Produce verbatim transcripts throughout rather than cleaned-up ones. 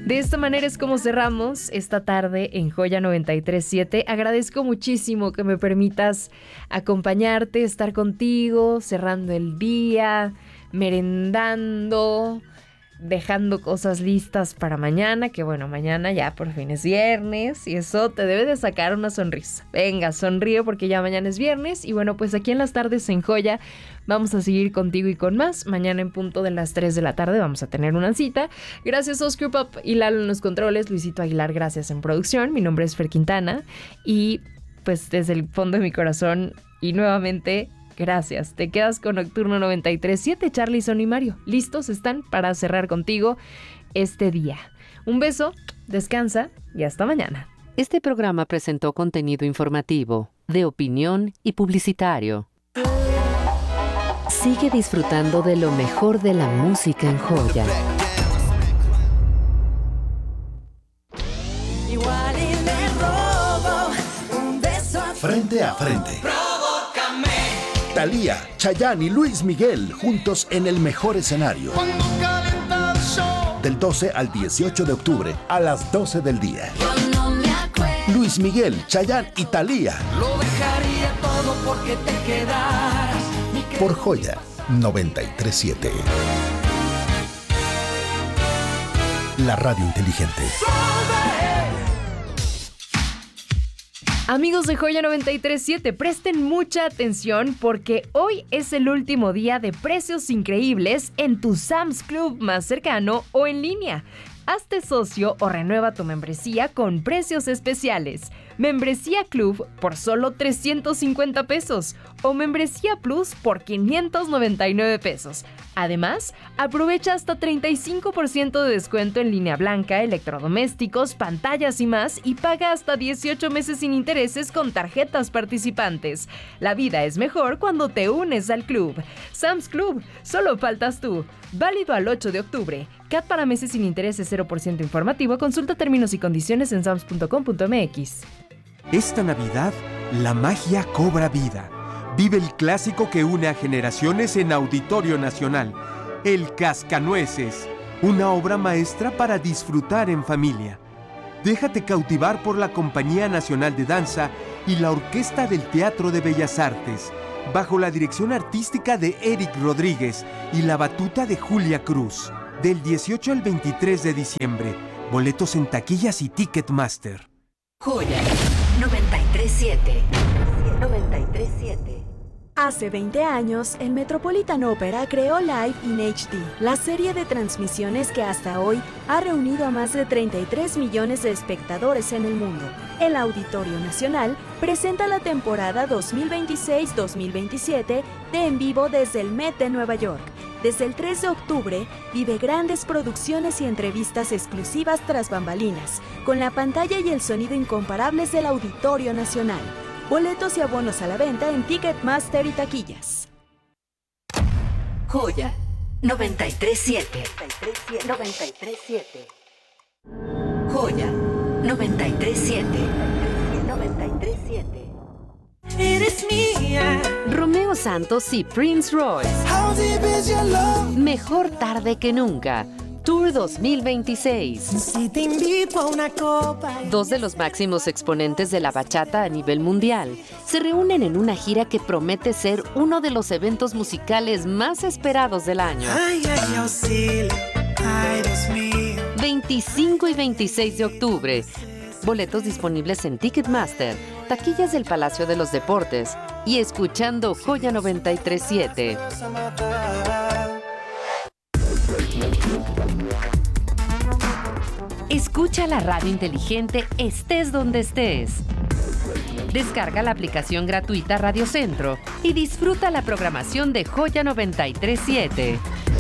De esta manera es como cerramos esta tarde en Joya noventa y tres punto siete. Agradezco muchísimo que me permitas acompañarte, estar contigo, cerrando el día, merendando, dejando cosas listas para mañana, que bueno, mañana ya por fin es viernes y eso te debe de sacar una sonrisa. Venga, sonríe porque ya mañana es viernes y bueno, pues aquí en las tardes en Joya vamos a seguir contigo y con más. Mañana en punto de las tres de la tarde vamos a tener una cita. Gracias Oscar Pop y Lalo en los controles, Luisito Aguilar, gracias en producción. Mi nombre es Fer Quintana y pues desde el fondo de mi corazón y nuevamente gracias. Te quedas con Nocturno noventa y tres punto siete, Charlie, Son y Mario. ¿Listos están para cerrar contigo este día? Un beso, descansa y hasta mañana. Este programa presentó contenido informativo, de opinión y publicitario. Sigue disfrutando de lo mejor de la música en Joya. Frente a frente. Thalía, Chayanne y Luis Miguel juntos en el mejor escenario. Del doce al dieciocho de octubre a las doce del día. Luis Miguel, Chayanne y Thalía. Lo dejaría todo porque te quedaras. Por Joya noventa y tres punto siete. La radio inteligente. Amigos de Joya noventa y tres punto siete, presten mucha atención porque hoy es el último día de precios increíbles en tu Sam's Club más cercano o en línea. Hazte socio o renueva tu membresía con precios especiales. Membresía Club por solo trescientos cincuenta pesos o Membresía Plus por quinientos noventa y nueve pesos. Además, aprovecha hasta treinta y cinco por ciento de descuento en línea blanca, electrodomésticos, pantallas y más y paga hasta dieciocho meses sin intereses con tarjetas participantes. La vida es mejor cuando te unes al club. Sam's Club, solo faltas tú. Válido al ocho de octubre. C A T para meses sin intereses cero por ciento informativo. Consulta términos y condiciones en sams punto com punto m x. Esta Navidad, la magia cobra vida. Vive el clásico que une a generaciones en Auditorio Nacional, El Cascanueces, una obra maestra para disfrutar en familia. Déjate cautivar por la Compañía Nacional de Danza y la Orquesta del Teatro de Bellas Artes, bajo la dirección artística de Eric Rodríguez y la batuta de Julia Cruz. Del dieciocho al veintitrés de diciembre, boletos en taquillas y Ticketmaster. Joya noventa y tres punto siete. noventa y tres punto siete. Hace veinte años, el Metropolitan Opera creó Live in H D, la serie de transmisiones que hasta hoy ha reunido a más de treinta y tres millones de espectadores en el mundo. El Auditorio Nacional presenta la temporada dos mil veintiséis dos mil veintisiete de En Vivo desde el Met de Nueva York. Desde el tres de octubre, vive grandes producciones y entrevistas exclusivas tras bambalinas, con la pantalla y el sonido incomparables del Auditorio Nacional. Boletos y abonos a la venta en Ticketmaster y taquillas. Joya noventa y tres punto siete. noventa y tres punto siete. Joya noventa y tres punto siete. noventa y tres punto siete. Eres mía. Romeo Santos y Prince Royce. How deep is your love? Mejor tarde que nunca. Tour dos mil veintiséis. Si te invito a una copa. Dos de los máximos exponentes de la bachata a nivel mundial se reúnen en una gira que promete ser uno de los eventos musicales más esperados del año. Ay, ay, auxilio. Ay, Dios mío. veinticinco y veintiséis de octubre. Boletos disponibles en Ticketmaster, taquillas del Palacio de los Deportes y escuchando Joya noventa y tres punto siete. Escucha la radio inteligente estés donde estés. Descarga la aplicación gratuita Radio Centro y disfruta la programación de Joya noventa y tres punto siete.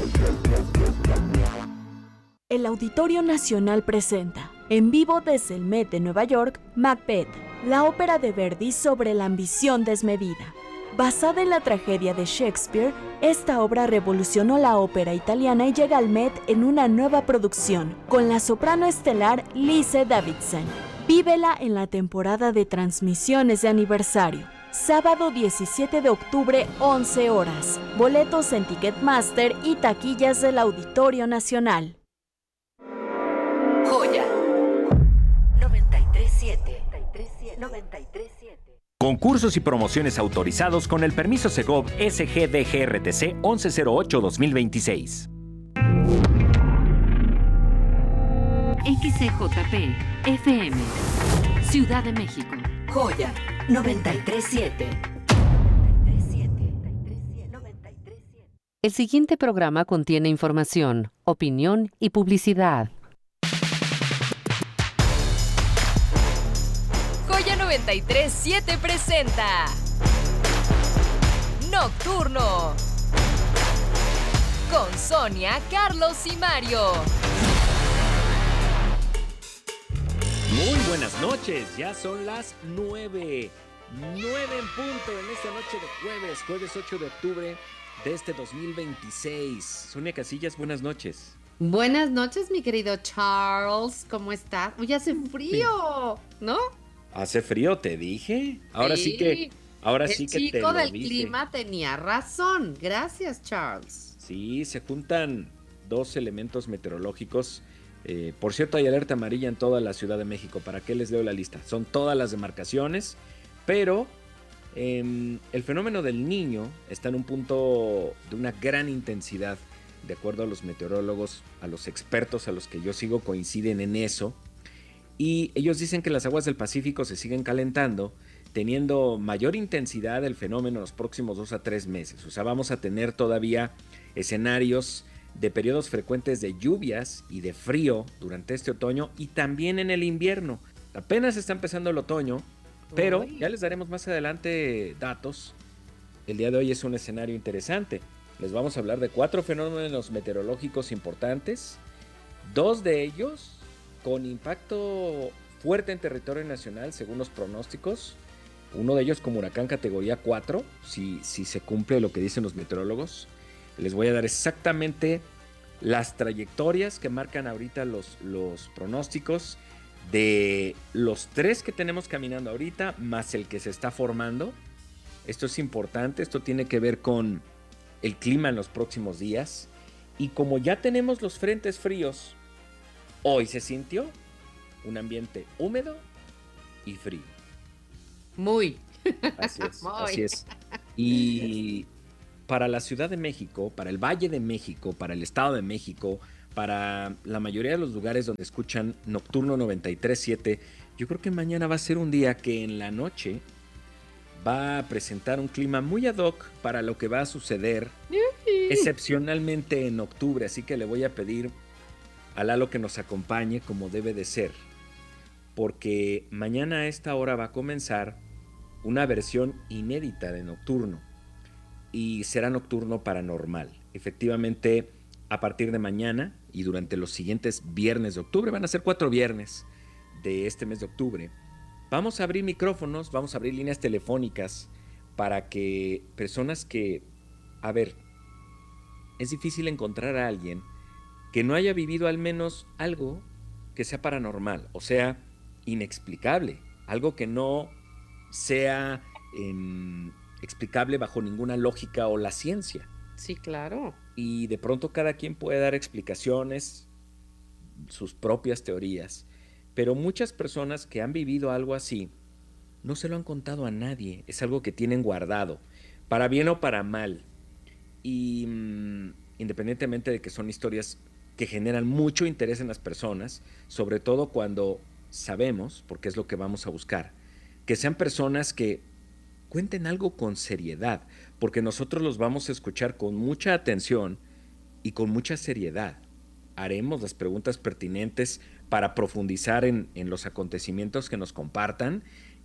El Auditorio Nacional presenta, en vivo desde el Met de Nueva York, Macbeth, la ópera de Verdi sobre la ambición desmedida. Basada en la tragedia de Shakespeare, esta obra revolucionó la ópera italiana y llega al Met en una nueva producción, con la soprano estelar Lise Davidson. Vívela en la temporada de transmisiones de aniversario. Sábado diecisiete de octubre, once horas. Boletos en Ticketmaster y taquillas del Auditorio Nacional. Joya noventa y tres siete. noventa y tres siete. Concursos y promociones autorizados con el permiso Segov S G D G R T C once cero ocho dos mil veintiséis. X C J P F M Ciudad de México. Joya noventa y tres siete. El siguiente programa contiene información, opinión y publicidad. Joya noventa y tres siete presenta Nocturno con Sonia, Carlos y Mario. Muy buenas noches, ya son las nueve. nueve en punto en esta noche de jueves, jueves ocho de octubre de este dos mil veintiséis. Sonia Casillas, buenas noches. Buenas noches, mi querido Charles, ¿cómo estás? Uy, hace frío, ¿no? Hace frío, te dije. Ahora sí, sí que, ahora el sí que te lo dije. El chico del clima tenía razón. Gracias, Charles. Sí, se juntan dos elementos meteorológicos. Eh, por cierto, hay alerta amarilla en toda la Ciudad de México. ¿Para qué les leo la lista? Son todas las demarcaciones, pero eh, el fenómeno del Niño está en un punto de una gran intensidad. De acuerdo a los meteorólogos, a los expertos a los que yo sigo, coinciden en eso. Y ellos dicen que las aguas del Pacífico se siguen calentando, teniendo mayor intensidad el fenómeno en los próximos dos a tres meses. O sea, vamos a tener todavía escenarios de periodos frecuentes de lluvias y de frío durante este otoño y también en el invierno. Apenas está empezando el otoño, pero ya les daremos más adelante datos. El día de hoy es un escenario interesante. Les vamos a hablar de cuatro fenómenos meteorológicos importantes, dos de ellos con impacto fuerte en territorio nacional según los pronósticos. Uno de ellos como huracán categoría cuatro, si, si se cumple lo que dicen los meteorólogos. Les voy a dar exactamente las trayectorias que marcan ahorita los, los pronósticos de los tres que tenemos caminando ahorita, más el que se está formando. Esto es importante, esto tiene que ver con el clima en los próximos días. Y como ya tenemos los frentes fríos, hoy se sintió un ambiente húmedo y frío. Muy. Así es, Muy. así es. Y para la Ciudad de México, para el Valle de México, para el Estado de México, para la mayoría de los lugares donde escuchan Nocturno noventa y tres siete, yo creo que mañana va a ser un día que en la noche va a presentar un clima muy ad hoc para lo que va a suceder excepcionalmente en octubre. Así que le voy a pedir a Lalo que nos acompañe como debe de ser, porque mañana a esta hora va a comenzar una versión inédita de Nocturno y será Nocturno Paranormal. Efectivamente, a partir de mañana y durante los siguientes viernes de octubre, van a ser cuatro viernes de este mes de octubre, vamos a abrir micrófonos, vamos a abrir líneas telefónicas para que personas que, a ver, es difícil encontrar a alguien que no haya vivido al menos algo que sea paranormal, o sea, inexplicable, algo que no sea eh, explicable bajo ninguna lógica o la ciencia. Sí, claro. Y de pronto cada quien puede dar explicaciones, sus propias teorías, pero muchas personas que han vivido algo así no se lo han contado a nadie, es algo que tienen guardado, para bien o para mal. Y mmm, independientemente de que son historias que generan mucho interés en las personas, sobre todo cuando sabemos, porque es lo que vamos a buscar, que sean personas que cuenten algo con seriedad, porque nosotros los vamos a escuchar con mucha atención y con mucha seriedad. Haremos las preguntas pertinentes para profundizar en, en los acontecimientos que nos compartan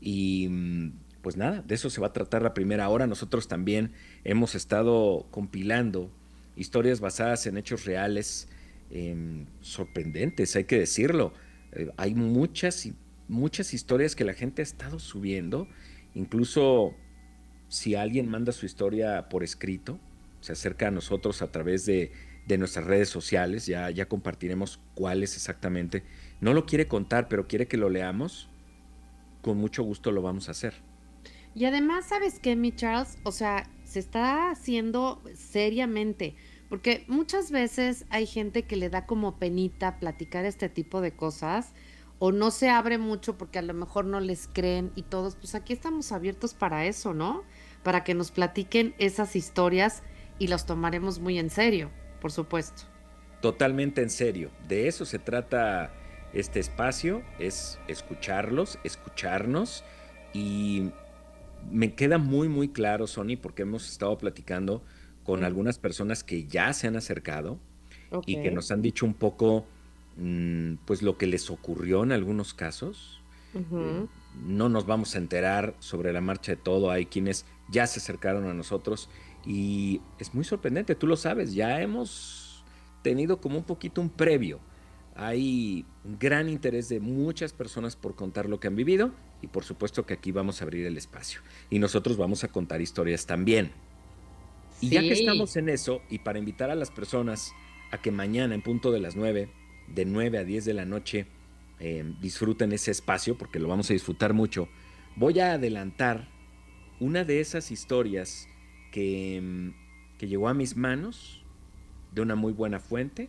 y pues nada, de eso se va a tratar la primera hora. Nosotros también hemos estado compilando historias basadas en hechos reales, eh, sorprendentes, hay que decirlo. Eh, hay muchas, muchas historias que la gente ha estado subiendo, incluso si alguien manda su historia por escrito, se acerca a nosotros a través de, de nuestras redes sociales, ya, ya compartiremos cuáles exactamente. No lo quiere contar, pero quiere que lo leamos, con mucho gusto lo vamos a hacer. Y además, ¿sabes qué, mi Charles? O sea, se está haciendo seriamente, Porque muchas veces hay gente que le da como penita platicar este tipo de cosas o no se abre mucho porque a lo mejor no les creen y todos, pues aquí estamos abiertos para eso, ¿no? Para que nos platiquen esas historias y los tomaremos muy en serio, por supuesto. Totalmente en serio. De eso se trata este espacio, es escucharlos, escucharnos, y me queda muy muy claro, Sony, porque hemos estado platicando con Mm. algunas personas que ya se han acercado Ok. y que nos han dicho un poco mmm, pues lo que les ocurrió en algunos casos. Ujú. Eh, no nos vamos a enterar sobre la marcha de todo, hay quienes ya se acercaron a nosotros y es muy sorprendente, tú lo sabes, ya hemos tenido como un poquito un previo. Hay un gran interés de muchas personas por contar lo que han vivido y por supuesto que aquí vamos a abrir el espacio y nosotros vamos a contar historias también. Y ya que Sí. estamos en eso, y para invitar a las personas a que mañana en punto de las nueve, de nueve a diez de la noche, eh, disfruten ese espacio, porque lo vamos a disfrutar mucho, voy a adelantar una de esas historias que, mm, que llegó a mis manos de una muy buena fuente.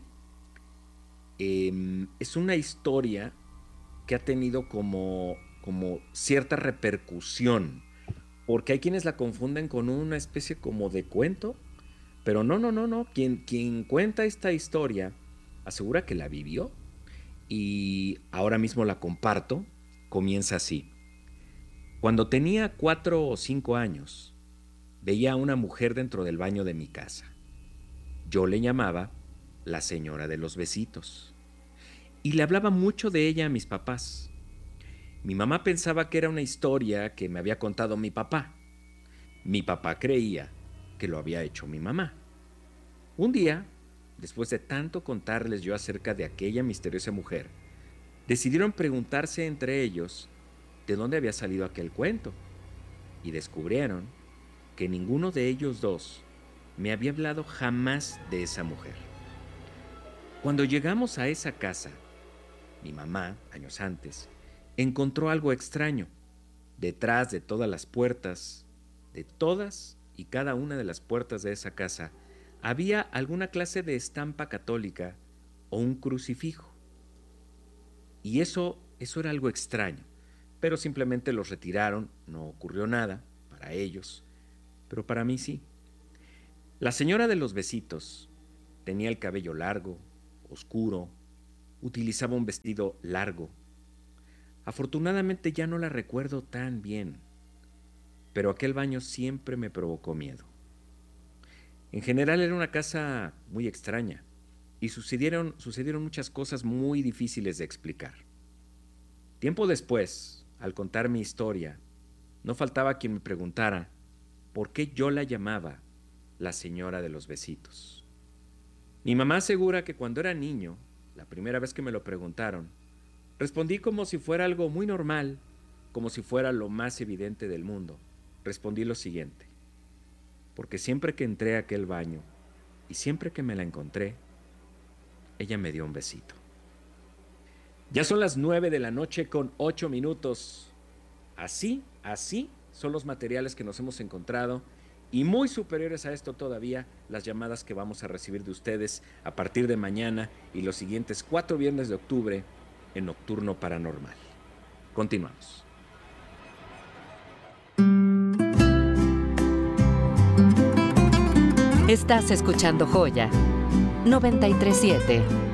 Eh, es una historia que ha tenido como, como cierta repercusión, porque hay quienes la confunden con una especie como de cuento, pero no, no, no, no, quien, quien cuenta esta historia asegura que la vivió y ahora mismo la comparto. Comienza así. Cuando tenía cuatro o cinco años, veía a una mujer dentro del baño de mi casa. Yo le llamaba la señora de los besitos y le hablaba mucho de ella a mis papás. Mi mamá pensaba que era una historia que me había contado mi papá. Mi papá creía que lo había hecho mi mamá. Un día, después de tanto contarles yo acerca de aquella misteriosa mujer, decidieron preguntarse entre ellos de dónde había salido aquel cuento y descubrieron que ninguno de ellos dos me había hablado jamás de esa mujer. Cuando llegamos a esa casa, mi mamá, años antes, encontró algo extraño. Detrás de todas las puertas, de todas y cada una de las puertas de esa casa, había alguna clase de estampa católica o un crucifijo. Y eso, eso era algo extraño, pero simplemente los retiraron, no ocurrió nada para ellos, pero para mí sí. La señora de los besitos tenía el cabello largo, oscuro, utilizaba un vestido largo. Afortunadamente ya no la recuerdo tan bien, pero aquel baño siempre me provocó miedo. En general era una casa muy extraña y sucedieron, sucedieron muchas cosas muy difíciles de explicar. Tiempo después, al contar mi historia, no faltaba quien me preguntara por qué yo la llamaba la señora de los besitos. Mi mamá asegura que cuando era niño, la primera vez que me lo preguntaron, respondí como si fuera algo muy normal, como si fuera lo más evidente del mundo. Respondí lo siguiente: porque siempre que entré a aquel baño y siempre que me la encontré, ella me dio un besito. Ya son las nueve de la noche con ocho minutos. Así, así son los materiales que nos hemos encontrado y muy superiores a esto todavía las llamadas que vamos a recibir de ustedes a partir de mañana y los siguientes cuatro viernes de octubre en Nocturno Paranormal. Continuamos. Estás escuchando Joya noventa y tres punto siete.